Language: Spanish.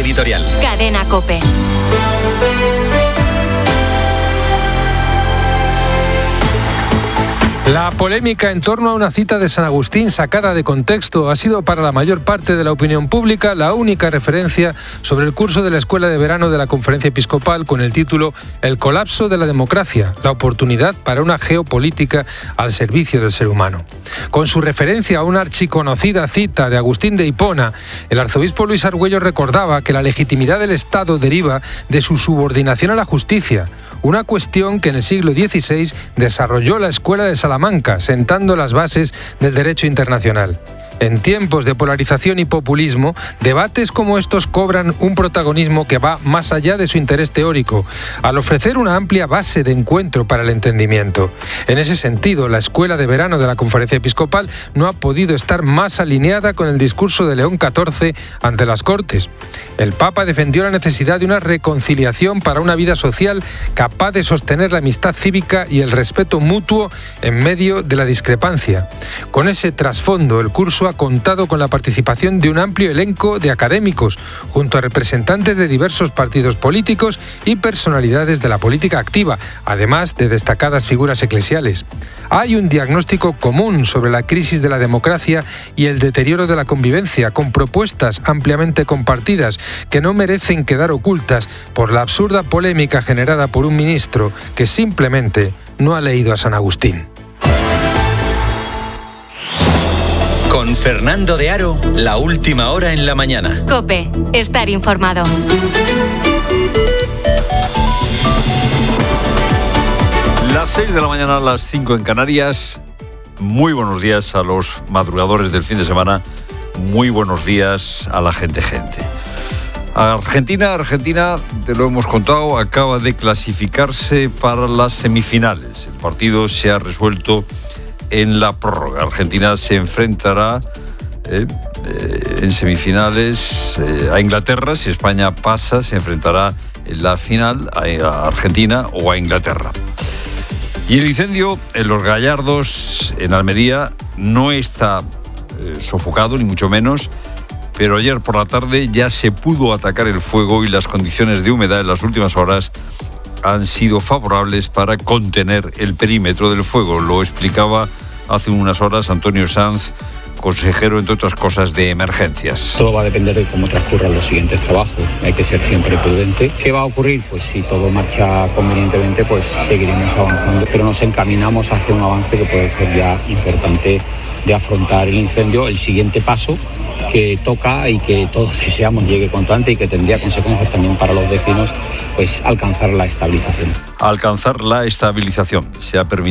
editorial. Cadena COPE. La polémica en torno a una cita de San Agustín sacada de contexto ha sido para la mayor parte de la opinión pública la única referencia sobre el curso de la Escuela de Verano de la Conferencia Episcopal con el título El colapso de la democracia, la oportunidad para una geopolítica al servicio del ser humano. Con su referencia a una archiconocida cita de Agustín de Hipona, el arzobispo Luis Argüello recordaba que la legitimidad del Estado deriva de su subordinación a la justicia, una cuestión que en el siglo XVI desarrolló la Escuela de Salamanca, sentando las bases del derecho internacional. En tiempos de polarización y populismo, debates como estos cobran un protagonismo que va más allá de su interés teórico, al ofrecer una amplia base de encuentro para el entendimiento. En ese sentido, la Escuela de Verano de la Conferencia Episcopal no ha podido estar más alineada con el discurso de León XIV ante las Cortes. El Papa defendió la necesidad de una reconciliación para una vida social capaz de sostener la amistad cívica y el respeto mutuo en medio de la discrepancia. Con ese trasfondo, el curso ha contado con la participación de un amplio elenco de académicos, junto a representantes de diversos partidos políticos y personalidades de la política activa, además de destacadas figuras eclesiales. Hay un diagnóstico común sobre la crisis de la democracia y el deterioro de la convivencia, con propuestas ampliamente compartidas que no merecen quedar ocultas por la absurda polémica generada por un ministro que simplemente no ha leído a San Agustín. Con Fernando de Aro, la última hora en la mañana. COPE, estar informado. Las 6 de la mañana, las 5 en Canarias. Muy buenos días a los madrugadores del fin de semana. Muy buenos días a la gente. Argentina, te lo hemos contado, acaba de clasificarse para las semifinales. El partido se ha resuelto en la prórroga. Argentina se enfrentará en semifinales a Inglaterra. Si España pasa, se enfrentará en la final a Argentina o a Inglaterra. Y el incendio en Los Gallardos, en Almería, no está sofocado, ni mucho menos, pero ayer por la tarde ya se pudo atacar el fuego y las condiciones de humedad en las últimas horas han sido favorables para contener el perímetro del fuego. Lo explicaba hace unas horas Antonio Sanz, consejero, entre otras cosas, de emergencias. Todo va a depender de cómo transcurran los siguientes trabajos. Hay que ser siempre prudente. ¿Qué va a ocurrir? Pues si todo marcha convenientemente, pues seguiremos avanzando, pero nos encaminamos hacia un avance que puede ser ya importante de afrontar el incendio. El siguiente paso que toca y que todos deseamos llegue cuanto antes y que tendría consecuencias también para los vecinos, pues alcanzar la estabilización. Se ha permitido